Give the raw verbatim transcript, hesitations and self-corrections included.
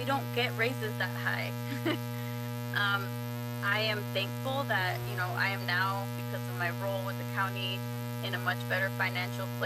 don't get raises that high. um, I am thankful that, you know, I am now, because of my role with the county, in a much better financial place.